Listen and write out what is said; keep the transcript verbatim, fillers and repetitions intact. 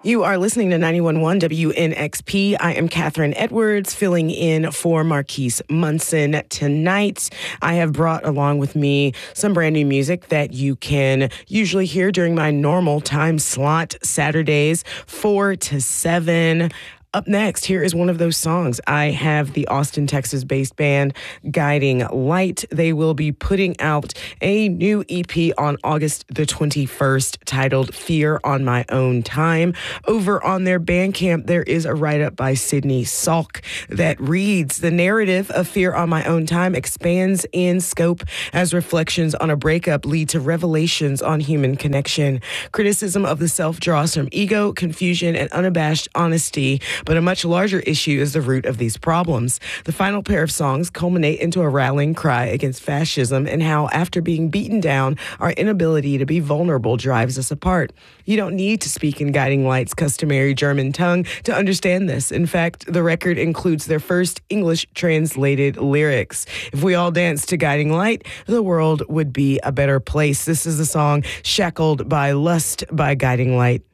You are listening to ninety-one point one W N X P. I am Catherine Edwards, filling in for Marquise Munson tonight. I have brought along with me some brand new music that you can usually hear during my normal time slot, Saturdays, four to seven. Up next, here is one of those songs. I have the Austin, Texas-based band Guiding Light. They will be putting out a new E P on August the twenty-first titled Fear on My Own Time. Over on their Bandcamp, there is a write-up by Sydney Salk that reads, "The narrative of Fear on My Own Time expands in scope as reflections on a breakup lead to revelations on human connection. Criticism of the self draws from ego, confusion, and unabashed honesty, but a much larger issue is the root of these problems. The final pair of songs culminate into a rallying cry against fascism and how, after being beaten down, our inability to be vulnerable drives us apart. You don't need to speak in Guiding Light's customary German tongue to understand this. In fact, the record includes their first English translated lyrics. If we all danced to Guiding Light, the world would be a better place." This is the song Shackled by Lust by Guiding Light.